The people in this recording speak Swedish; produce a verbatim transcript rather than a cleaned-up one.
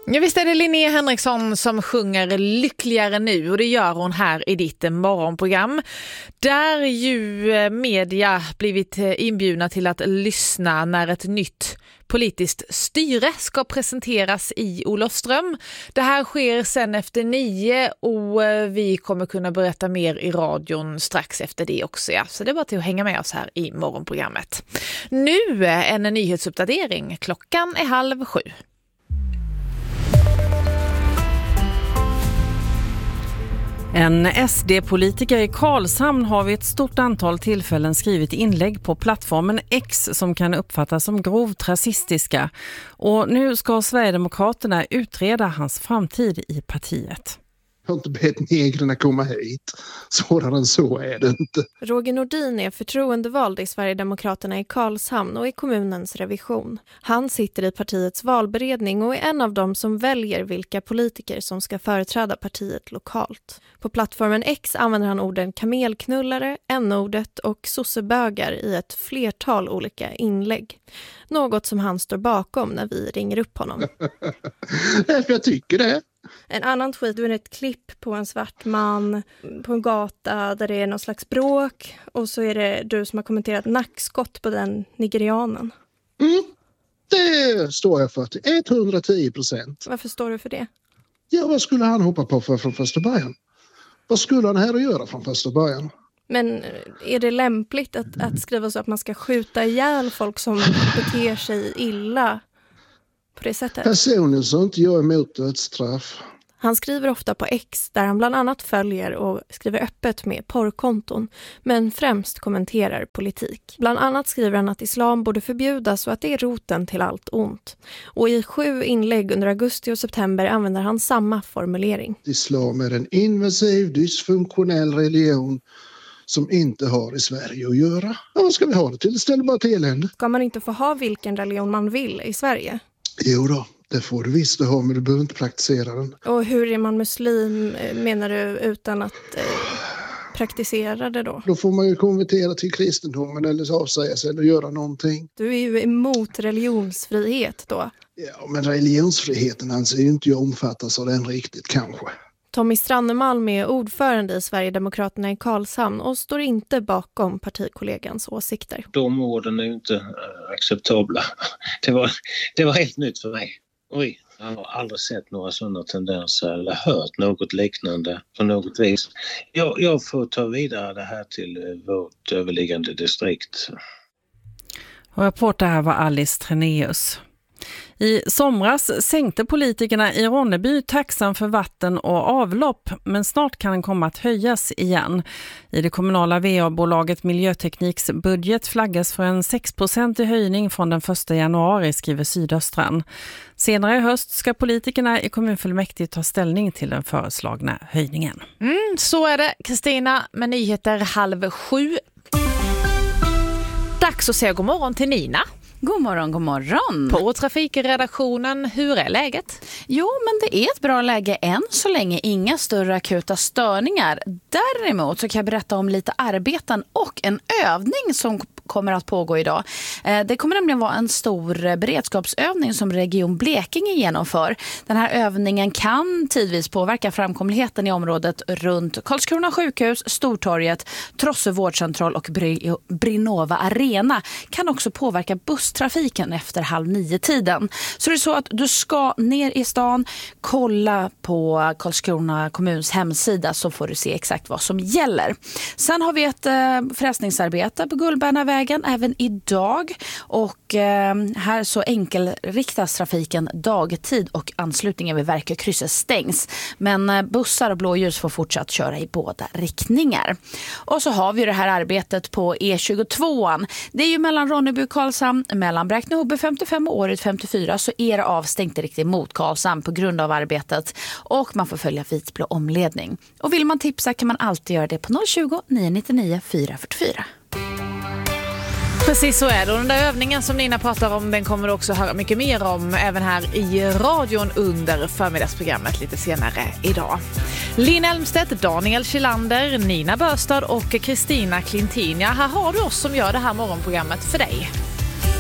Ja, visst är det Linnea Henriksson som sjunger Lyckligare nu, och det gör hon här i ditt morgonprogram. Där ju media blivit inbjudna till att lyssna när ett nytt politiskt styre ska presenteras i Olofström. Det här sker sen efter nio och vi kommer kunna berätta mer i radion strax efter det också. Ja. Så det är bara till att hänga med oss här i morgonprogrammet. Nu en nyhetsuppdatering. Klockan är halv sju. En S D-politiker i Karlshamn har vid ett stort antal tillfällen skrivit inlägg på plattformen X som kan uppfattas som grovt rasistiska. Och nu ska Sverigedemokraterna utreda hans framtid i partiet. Jag har inte bett negrarna komma hit. Svårare än så är det inte. Roger Nordin är förtroendevald i Sverigedemokraterna i Karlshamn och i kommunens revision. Han sitter i partiets valberedning och är en av dem som väljer vilka politiker som ska företräda partiet lokalt. På plattformen X använder han orden kamelknullare, n-ordet och sossebögar i ett flertal olika inlägg. Något som han står bakom när vi ringer upp honom. Därför jag tycker det. En annan tweet, du är ett klipp på en svart man på en gata där det är någon slags bråk. Och så är det du som har kommenterat nackskott på den nigerianen. Mm, det står jag för till etthundratio procent. Varför står du för det? Ja, vad skulle han hoppa på för från första början? Vad skulle han här att göra från första början? Men är det lämpligt att, att skriva så att man ska skjuta ihjäl folk som beter sig illa på det sättet? Personligen så inte jag emot dödsstraff. Han skriver ofta på X där han bland annat följer och skriver öppet med porrkonton, men främst kommenterar politik. Bland annat skriver han att islam borde förbjudas och att det är roten till allt ont. Och i sju inlägg under augusti och september använder han samma formulering. Islam är en invasiv, dysfunktionell religion som inte har i Sverige att göra. Ja, vad ska vi ha det till? Ställ bara till elände. Ska man inte få ha vilken religion man vill i Sverige? Jo då, det får du visst ha, men du behöver inte praktisera den. Och hur är man muslim, menar du, utan att eh, praktisera det då? Då får man ju konvertera till kristendomen eller avsäga sig eller göra någonting. Du är ju emot religionsfrihet då. Ja, men religionsfriheten anser ju inte jag omfattas av den riktigt kanske. Tommy Strannemalm är ordförande i Sverigedemokraterna i Karlshamn och står inte bakom partikollegans åsikter. De orden är ju inte acceptabla. Det var, det var helt nytt för mig. Oj, jag har aldrig sett några sådana tendenser eller hört något liknande på något vis. Jag, jag får ta vidare det här till vårt överliggande distrikt. Och reporter här var Alice Treneus. I somras sänkte politikerna i Ronneby taxan för vatten och avlopp, men snart kan den komma att höjas igen. I det kommunala V A-bolaget Miljötekniks budget flaggas för en sex procent höjning från den första januari, skriver Sydöstran. Senare i höst ska politikerna i kommunfullmäktige ta ställning till den föreslagna höjningen. Mm, så är det, Kristina, med nyheter halv sju. Dags att säga god morgon till Nina. God morgon, god morgon. På trafikredaktionen, hur är läget? Jo, men det är ett bra läge än så länge. Inga större akuta störningar. Däremot så kan jag berätta om lite arbeten och en övning som kommer att pågå idag. Det kommer nämligen vara en stor beredskapsövning som Region Blekinge genomför. Den här övningen kan tidvis påverka framkomligheten i området runt Karlskrona sjukhus, Stortorget, Trosse vårdcentral och Brinnova Arena. Kan också påverka busstrafiken efter halv nio tiden. Så det är så att du ska ner i stan, kolla på Karlskrona kommuns hemsida så får du se exakt vad som gäller. Sen har vi ett eh, förrästningsarbete på Gullbernavägen även idag och eh, här så enkelriktas trafiken dagtid och anslutningen vid Verkökrysset stängs. Men eh, bussar och blåljus får fortsatt köra i båda riktningar. Och så har vi det här arbetet på E tjugotvå. Det är ju mellan Ronneby och Karlshamn, mellan Bräkne-Hoby femtiofem och Året femtiofyra så är det avstängt riktigt mot Karlshamn på grund av arbetet och man får följa vitblå omledning. Och vill man tipsa kan man alltid göra det på noll tjugo, nio nittionio, fyra fyrtiofyra. Precis så är det. Och den där övningen som Nina pratar om, den kommer du också höra mycket mer om även här i radion under förmiddagsprogrammet lite senare idag. Linn Elmstedt, Daniel Kilander, Nina Börstad och Kristina Klintin. Ja, här har du oss som gör det här morgonprogrammet för dig.